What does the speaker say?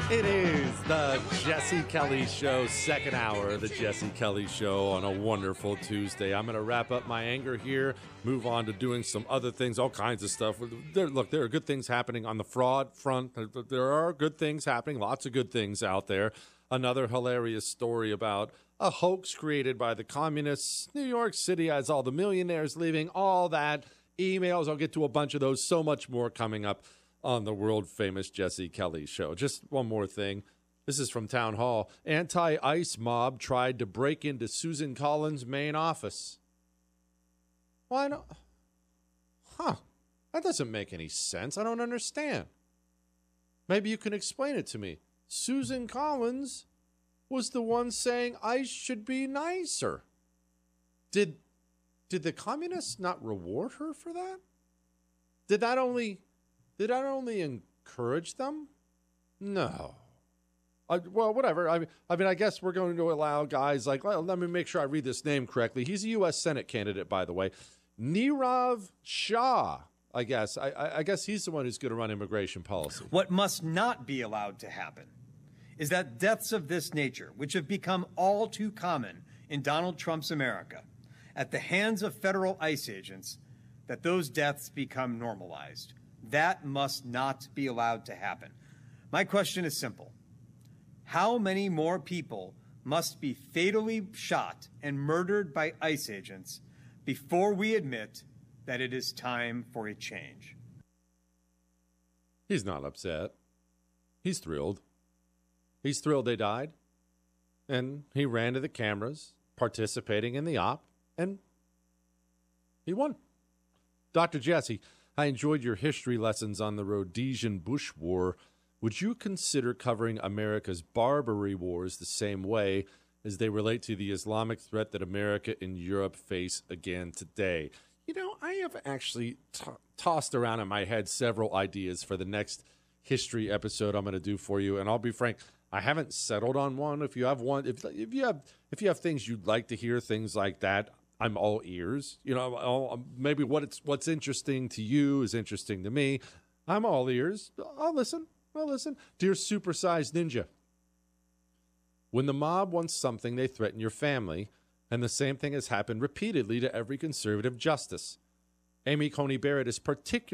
It is the Jesse Kelly Show, second hour of the Jesse Kelly Show on a wonderful Tuesday. I'm going to wrap up my anger here, move on to doing some other things, all kinds of stuff. Look, there are good things happening on the fraud front. There are good things happening, lots of good things out there. Another hilarious story about a hoax created by the communists. New York City has all the millionaires leaving, all that. Emails, I'll get to a bunch of those, so much more coming up on the world-famous Jesse Kelly Show. Just one more thing. This is from Town Hall. Anti-ICE mob tried to break into Susan Collins' main office. Why not? That doesn't make any sense. I don't understand. Maybe you can explain it to me. Susan Collins was the one saying ICE should be nicer. Did the communists not reward her for that? Did that only encourage them? No. Well, whatever. I mean, I guess we're going to allow guys like, well, let me make sure I read this name correctly. He's a U.S. Senate candidate, by the way. Nirav Shah, I guess. I guess he's the one who's going to run immigration policy. What must not be allowed to happen is that deaths of this nature, which have become all too common in Donald Trump's America, at the hands of federal ICE agents, that those deaths become normalized. That must not be allowed to happen. My question is simple. How many more people must be fatally shot and murdered by ICE agents before we admit that it is time for a change? He's not upset. He's thrilled. He's thrilled they died. And he ran to the cameras, participating in the op, and he won. Dr. Jesse, I enjoyed your history lessons on the Rhodesian Bush War. Would you consider covering America's Barbary Wars the same way as they relate to the Islamic threat that America and Europe face again today? You know, I have actually tossed around in my head several ideas for the next history episode I'm going to do for you, and I'll be frank, I haven't settled on one. If you have one, if you have things you'd like to hear, things like that, I'm all ears. You know, maybe what's interesting to you is interesting to me. I'm all ears. I'll listen. Dear supersized ninja, when the mob wants something, they threaten your family, and the same thing has happened repeatedly to every conservative justice. Amy Coney Barrett is particularly